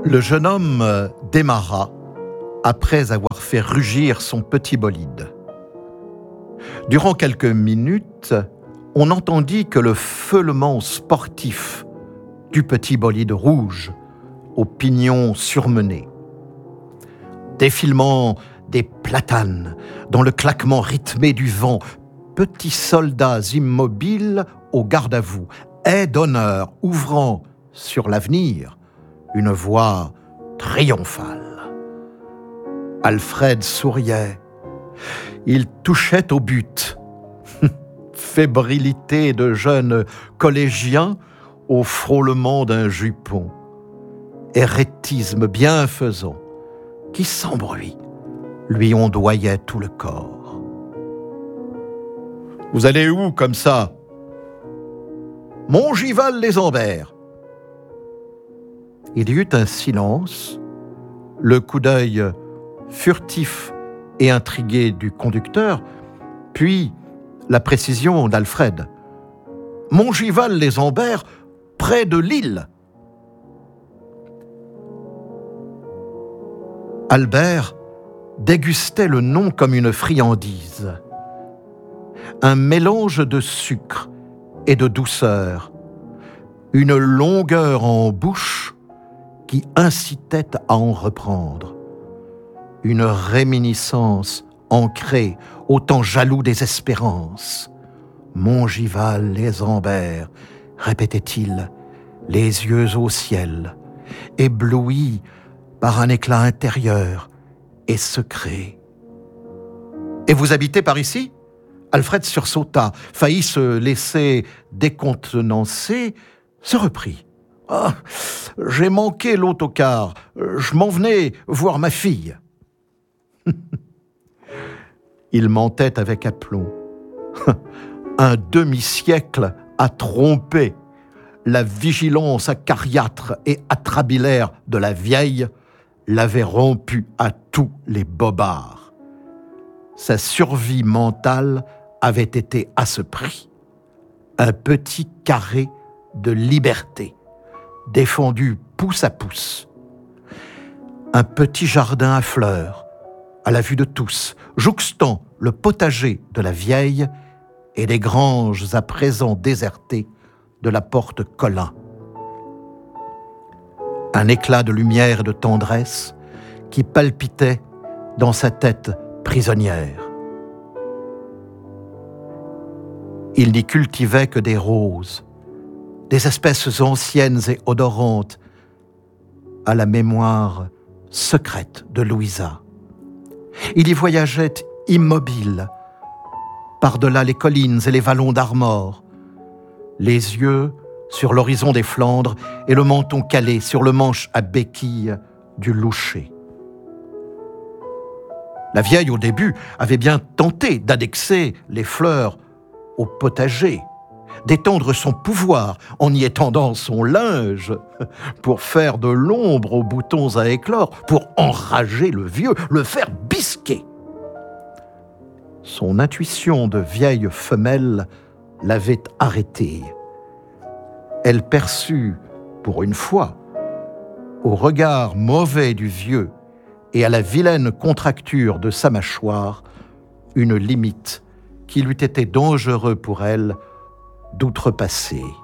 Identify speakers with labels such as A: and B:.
A: Le jeune homme démarra après avoir fait rugir son petit bolide. Durant quelques minutes, on entendit que le feulement sportif du petit bolide rouge aux pignons surmenés. Défilement des platanes dans le claquement rythmé du vent, petits soldats immobiles au garde-à-vous, haies d'honneur ouvrant sur l'avenir une voie triomphale. Alfred souriait. Il touchait au but. Fébrilité de jeune collégien au frôlement d'un jupon. Hérétisme bienfaisant qui, sans bruit, lui ondoyait tout le corps. « Vous allez où comme ça ?»« Montgival-les-Ambert. » Il y eut un silence, le coup d'œil furtif et intrigué du conducteur, puis la précision d'Alfred. « Montgival-les-Ambert, près de Lille. » Albert dégustait le nom comme une friandise. Un mélange de sucre et de douceur, une longueur en bouche qui incitait à en reprendre, une réminiscence ancrée au temps jaloux des espérances. « Montgival-les-Ambert », répétait-il, les yeux au ciel, ébloui par un éclat intérieur et secret. « Et vous habitez par ici ?» Alfred sursauta, faillit se laisser décontenancer, se reprit. « Ah, j'ai manqué l'autocar, je m'en venais voir ma fille. » Il mentait avec aplomb. Un demi-siècle à tromper. La vigilance acariâtre et atrabilaire de la vieille l'avait rompu à tous les bobards. Sa survie mentale avait été à ce prix. Un petit carré de liberté, défendu pouce à pouce. Un petit jardin à fleurs, à la vue de tous, jouxtant le potager de la vieille et les granges à présent désertées de la porte Colin. Un éclat de lumière et de tendresse qui palpitait dans sa tête prisonnière. Il n'y cultivait que des roses, des espèces anciennes et odorantes, à la mémoire secrète de Louisa. Il y voyageait immobile, par-delà les collines et les vallons d'Armor, les yeux sur l'horizon des Flandres et le menton calé sur le manche à béquilles du Loucher. La vieille, au début, avait bien tenté d'annexer les fleurs au potager, d'étendre son pouvoir en y étendant son linge, pour faire de l'ombre aux boutons à éclore, pour enrager le vieux, le faire bisquer. Son intuition de vieille femelle l'avait arrêtée. Elle perçut, pour une fois, au regard mauvais du vieux et à la vilaine contracture de sa mâchoire, une limite qu'il eût été dangereux pour elle d'outrepasser.